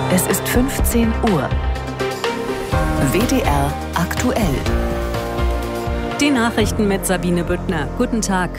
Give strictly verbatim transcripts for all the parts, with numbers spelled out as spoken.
Es ist fünfzehn Uhr. W D R aktuell. Die Nachrichten mit Sabine Büttner. Guten Tag.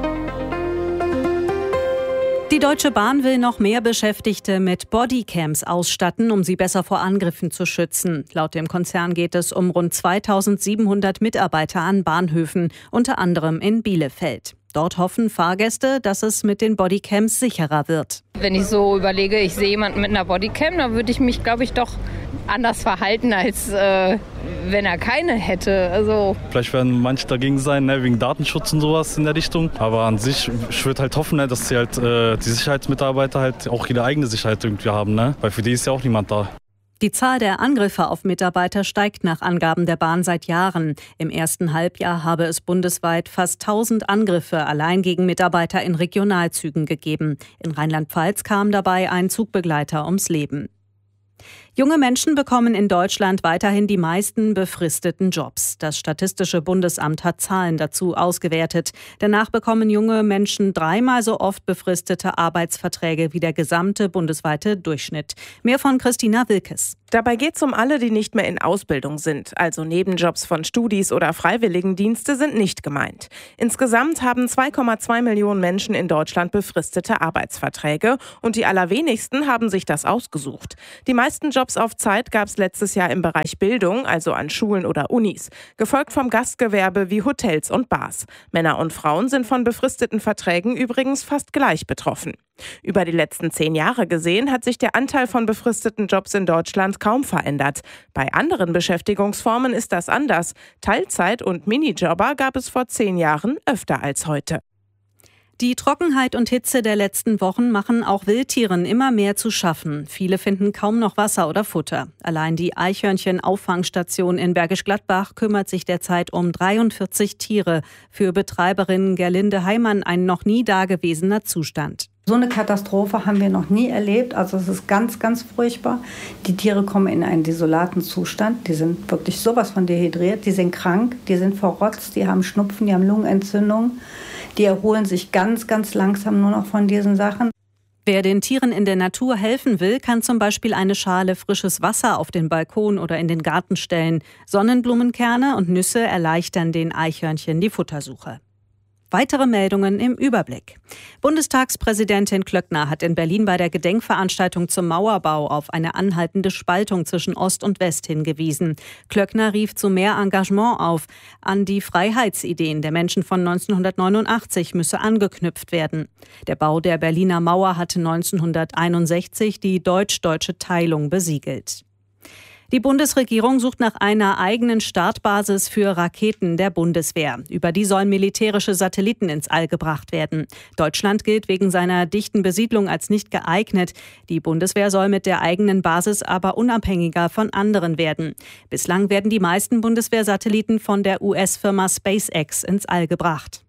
Die Deutsche Bahn will noch mehr Beschäftigte mit Bodycams ausstatten, um sie besser vor Angriffen zu schützen. Laut dem Konzern geht es um rund zweitausendsiebenhundert Mitarbeiter an Bahnhöfen, unter anderem in Bielefeld. Dort hoffen Fahrgäste, dass es mit den Bodycams sicherer wird. Wenn ich so überlege, ich sehe jemanden mit einer Bodycam, dann würde ich mich, glaube ich, doch anders verhalten, als äh, wenn er keine hätte. Also Vielleicht werden manche dagegen sein, ne, wegen Datenschutz und sowas in der Richtung. Aber an sich, ich würde halt hoffen, ne, dass die, halt, äh, die Sicherheitsmitarbeiter halt auch ihre eigene Sicherheit irgendwie haben. Ne? Weil für die ist ja auch niemand da. Die Zahl der Angriffe auf Mitarbeiter steigt nach Angaben der Bahn seit Jahren. Im ersten Halbjahr habe es bundesweit fast tausend Angriffe allein gegen Mitarbeiter in Regionalzügen gegeben. In Rheinland-Pfalz kam dabei ein Zugbegleiter ums Leben. Junge Menschen bekommen in Deutschland weiterhin die meisten befristeten Jobs. Das Statistische Bundesamt hat Zahlen dazu ausgewertet. Danach bekommen junge Menschen dreimal so oft befristete Arbeitsverträge wie der gesamte bundesweite Durchschnitt. Mehr von Christina Wilkes. Dabei geht es um alle, die nicht mehr in Ausbildung sind. Also Nebenjobs von Studis oder Freiwilligendienste sind nicht gemeint. Insgesamt haben zwei Komma zwei Millionen Menschen in Deutschland befristete Arbeitsverträge. Und die allerwenigsten haben sich das ausgesucht. Die meisten Jobs auf Zeit gab es letztes Jahr im Bereich Bildung, also an Schulen oder Unis. Gefolgt vom Gastgewerbe wie Hotels und Bars. Männer und Frauen sind von befristeten Verträgen übrigens fast gleich betroffen. Über die letzten zehn Jahre gesehen hat sich der Anteil von befristeten Jobs in Deutschland kaum verändert. Bei anderen Beschäftigungsformen ist das anders. Teilzeit- und Minijobber gab es vor zehn Jahren öfter als heute. Die Trockenheit und Hitze der letzten Wochen machen auch Wildtieren immer mehr zu schaffen. Viele finden kaum noch Wasser oder Futter. Allein die Eichhörnchen-Auffangstation in Bergisch Gladbach kümmert sich derzeit um dreiundvierzig Tiere. Für Betreiberin Gerlinde Heimann ein noch nie dagewesener Zustand. So eine Katastrophe haben wir noch nie erlebt. Also es ist ganz, ganz furchtbar. Die Tiere kommen in einen desolaten Zustand. Die sind wirklich sowas von dehydriert. Die sind krank, die sind verrotzt, die haben Schnupfen, die haben Lungenentzündung. Die erholen sich ganz, ganz langsam nur noch von diesen Sachen. Wer den Tieren in der Natur helfen will, kann zum Beispiel eine Schale frisches Wasser auf den Balkon oder in den Garten stellen. Sonnenblumenkerne und Nüsse erleichtern den Eichhörnchen die Futtersuche. Weitere Meldungen im Überblick. Bundestagspräsidentin Klöckner hat in Berlin bei der Gedenkveranstaltung zum Mauerbau auf eine anhaltende Spaltung zwischen Ost und West hingewiesen. Klöckner rief zu mehr Engagement auf. An die Freiheitsideen der Menschen von neunzehnhundertneunundachtzig müsse angeknüpft werden. Der Bau der Berliner Mauer hatte neunzehnhunderteinundsechzig die deutsch-deutsche Teilung besiegelt. Die Bundesregierung sucht nach einer eigenen Startbasis für Raketen der Bundeswehr. Über die sollen militärische Satelliten ins All gebracht werden. Deutschland gilt wegen seiner dichten Besiedlung als nicht geeignet. Die Bundeswehr soll mit der eigenen Basis aber unabhängiger von anderen werden. Bislang werden die meisten Bundeswehrsatelliten von der U S-Firma SpaceX ins All gebracht.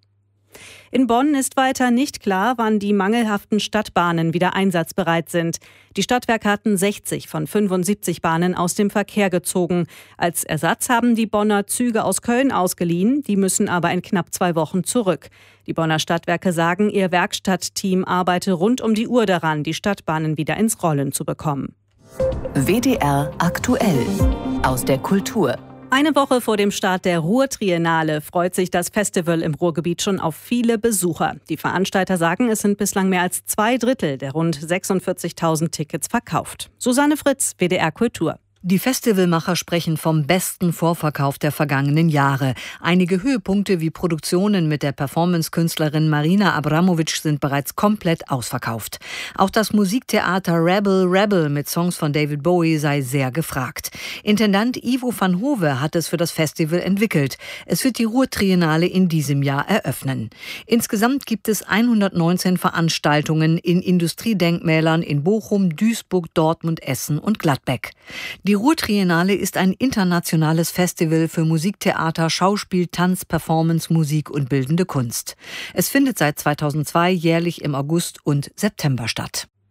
In Bonn ist weiter nicht klar, wann die mangelhaften Stadtbahnen wieder einsatzbereit sind. Die Stadtwerke hatten sechzig von fünfundsiebzig Bahnen aus dem Verkehr gezogen. Als Ersatz haben die Bonner Züge aus Köln ausgeliehen, die müssen aber in knapp zwei Wochen zurück. Die Bonner Stadtwerke sagen, ihr Werkstattteam arbeite rund um die Uhr daran, die Stadtbahnen wieder ins Rollen zu bekommen. W D R aktuell aus der Kultur. Eine Woche vor dem Start der Ruhr-Triennale freut sich das Festival im Ruhrgebiet schon auf viele Besucher. Die Veranstalter sagen, es sind bislang mehr als zwei Drittel der rund sechsundvierzigtausend Tickets verkauft. Susanne Fritz, W D R Kultur. Die Festivalmacher sprechen vom besten Vorverkauf der vergangenen Jahre. Einige Höhepunkte wie Produktionen mit der Performance-Künstlerin Marina Abramovic sind bereits komplett ausverkauft. Auch das Musiktheater Rebel Rebel mit Songs von David Bowie sei sehr gefragt. Intendant Ivo van Hove hat es für das Festival entwickelt. Es wird die Ruhr-Triennale in diesem Jahr eröffnen. Insgesamt gibt es hundertneunzehn Veranstaltungen in Industriedenkmälern in Bochum, Duisburg, Dortmund, Essen und Gladbeck. Die Ruhr-Triennale ist ein internationales Festival für Musik, Theater, Schauspiel, Tanz, Performance, Musik und bildende Kunst. Es findet seit zweitausendzwei jährlich im August und September statt.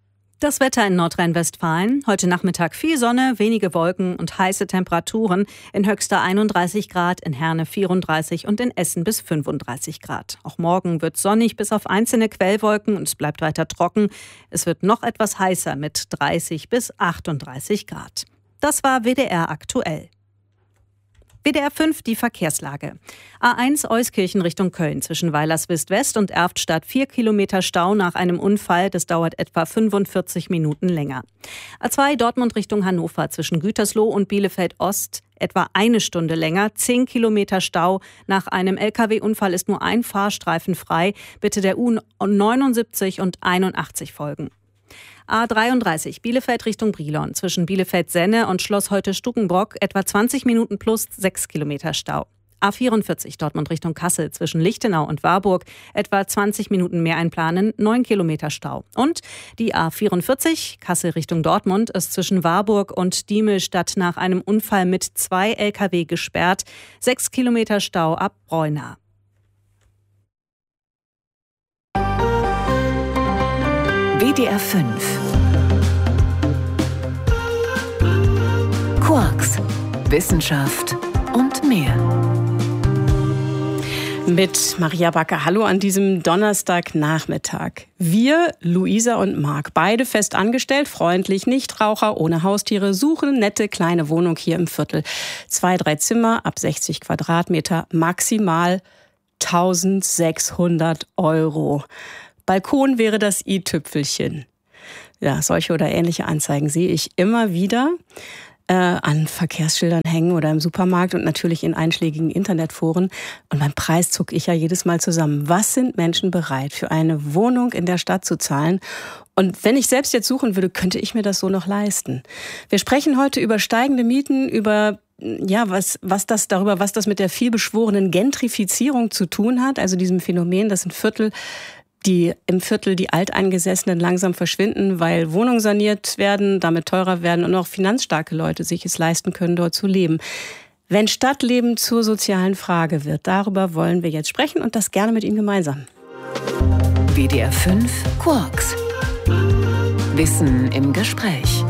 Das Wetter in Nordrhein-Westfalen. Heute Nachmittag viel Sonne, wenige Wolken und heiße Temperaturen. In Höxter einunddreißig Grad, in Herne vierunddreißig und in Essen bis fünfunddreißig Grad. Auch morgen wird sonnig bis auf einzelne Quellwolken und es bleibt weiter trocken. Es wird noch etwas heißer mit dreißig bis achtunddreißig Grad. Das war W D R aktuell. W D R fünf, die Verkehrslage. A eins Euskirchen Richtung Köln zwischen Weilerswist-West und Erftstadt vier Kilometer Stau nach einem Unfall. Das dauert etwa fünfundvierzig Minuten länger. A zwei Dortmund Richtung Hannover zwischen Gütersloh und Bielefeld-Ost etwa eine Stunde länger. zehn Kilometer Stau. Nach einem L K W-Unfall ist nur ein Fahrstreifen frei. Bitte der U neunundsiebzig und einundachtzig folgen. A dreiunddreißig Bielefeld Richtung Brilon zwischen Bielefeld-Senne und Schloss Heute-Stukenbrock etwa zwanzig Minuten plus sechs Kilometer Stau. A vierundvierzig Dortmund Richtung Kassel zwischen Lichtenau und Warburg etwa zwanzig Minuten mehr einplanen, neun Kilometer Stau. Und die A vierundvierzig Kassel Richtung Dortmund ist zwischen Warburg und Diemelstadt nach einem Unfall mit zwei L K W gesperrt, sechs Kilometer Stau ab Bräuna. W D R fünf. Quarks, Wissenschaft und mehr. Mit Maria Backer. Hallo an diesem Donnerstagnachmittag. Wir, Luisa und Marc, beide fest angestellt, freundlich, Nichtraucher, ohne Haustiere, suchen eine nette kleine Wohnung hier im Viertel. Zwei, drei Zimmer, ab sechzig Quadratmeter, maximal eintausendsechshundert Euro. Balkon wäre das i-Tüpfelchen. Ja, solche oder ähnliche Anzeigen sehe ich immer wieder äh, an Verkehrsschildern hängen oder im Supermarkt und natürlich in einschlägigen Internetforen. Und beim Preis zucke ich ja jedes Mal zusammen. Was sind Menschen bereit, für eine Wohnung in der Stadt zu zahlen? Und wenn ich selbst jetzt suchen würde, könnte ich mir das so noch leisten? Wir sprechen heute über steigende Mieten, über ja, was, was das darüber, was das mit der vielbeschworenen Gentrifizierung zu tun hat, also diesem Phänomen, dass ein Viertel die im Viertel die Alteingesessenen langsam verschwinden, weil Wohnungen saniert werden, damit teurer werden und auch finanzstarke Leute sich es leisten können, dort zu leben. Wenn Stadtleben zur sozialen Frage wird, darüber wollen wir jetzt sprechen und das gerne mit Ihnen gemeinsam. W D R fünf Quarks. Wissen im Gespräch.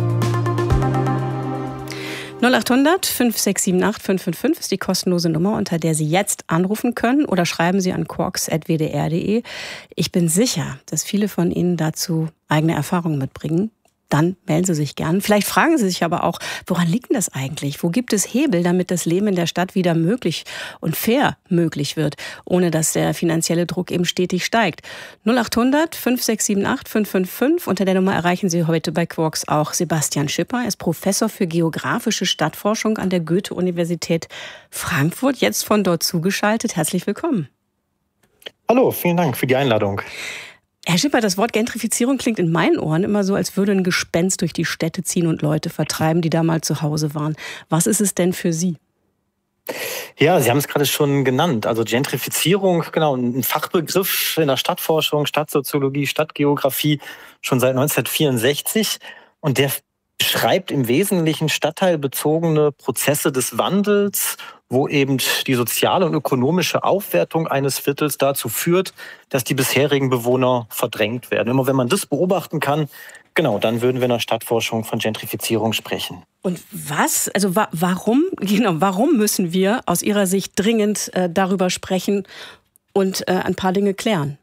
null acht hundert fünf sechs sieben acht fünf fünf fünf ist die kostenlose Nummer, unter der Sie jetzt anrufen können oder schreiben Sie an quarks at w d r punkt d e. Ich bin sicher, dass viele von Ihnen dazu eigene Erfahrungen mitbringen. Dann melden Sie sich gern. Vielleicht fragen Sie sich aber auch, woran liegt denn das eigentlich? Wo gibt es Hebel, damit das Leben in der Stadt wieder möglich und fair möglich wird, ohne dass der finanzielle Druck eben stetig steigt? null acht hundert fünf sechs sieben acht fünf fünf fünf. Unter der Nummer erreichen Sie heute bei Quarks auch Sebastian Schipper. Er ist Professor für geografische Stadtforschung an der Goethe-Universität Frankfurt. Jetzt von dort zugeschaltet. Herzlich willkommen. Hallo, vielen Dank für die Einladung. Herr Schipper, das Wort Gentrifizierung klingt in meinen Ohren immer so, als würde ein Gespenst durch die Städte ziehen und Leute vertreiben, die da mal zu Hause waren. Was ist es denn für Sie? Ja, Sie haben es gerade schon genannt. Also Gentrifizierung, genau, ein Fachbegriff in der Stadtforschung, Stadtsoziologie, Stadtgeografie schon seit neunzehnhundertvierundsechzig. Und der beschreibt im Wesentlichen stadtteilbezogene Prozesse des Wandels, wo eben die soziale und ökonomische Aufwertung eines Viertels dazu führt, dass die bisherigen Bewohner verdrängt werden. Immer wenn man das beobachten kann, genau, dann würden wir in der Stadtforschung von Gentrifizierung sprechen. Und was, also wa- warum, genau, warum müssen wir aus Ihrer Sicht dringend äh, darüber sprechen und äh, ein paar Dinge klären?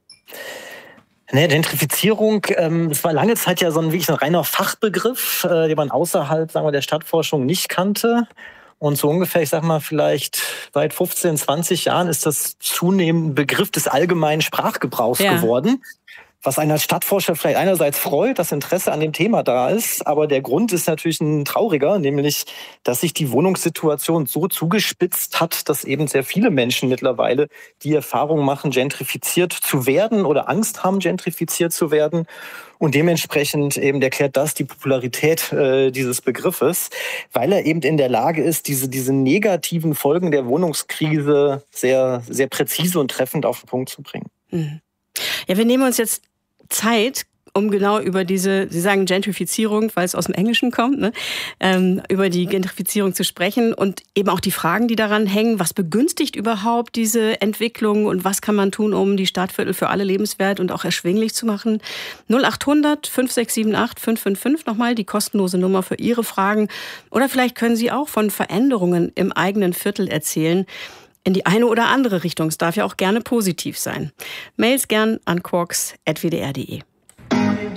Ne, Gentrifizierung, ähm, es war lange Zeit ja so ein wirklich ein reiner Fachbegriff, äh, den man außerhalb, sagen wir, der Stadtforschung nicht kannte. Und so ungefähr, ich sag mal, vielleicht seit fünfzehn, zwanzig Jahren ist das zunehmend ein Begriff des allgemeinen Sprachgebrauchs ja. geworden. Was einen als Stadtforscher vielleicht einerseits freut, dass Interesse an dem Thema da ist, aber der Grund ist natürlich ein trauriger, nämlich, dass sich die Wohnungssituation so zugespitzt hat, dass eben sehr viele Menschen mittlerweile die Erfahrung machen, gentrifiziert zu werden oder Angst haben, gentrifiziert zu werden. Und dementsprechend eben erklärt das die Popularität äh, dieses Begriffes, weil er eben in der Lage ist, diese, diese negativen Folgen der Wohnungskrise sehr, sehr präzise und treffend auf den Punkt zu bringen. Ja, wir nehmen uns jetzt Zeit, um genau über diese, Sie sagen Gentrifizierung, weil es aus dem Englischen kommt, ne? ähm, über die Gentrifizierung zu sprechen und eben auch die Fragen, die daran hängen. Was begünstigt überhaupt diese Entwicklung und was kann man tun, um die Stadtviertel für alle lebenswert und auch erschwinglich zu machen? null achthundert fünf sechs sieben acht fünf fünf fünf nochmal die kostenlose Nummer für Ihre Fragen. Oder vielleicht können Sie auch von Veränderungen im eigenen Viertel erzählen. In die eine oder andere Richtung. Es darf ja auch gerne positiv sein. Mails gern an quarks at w d r punkt d e.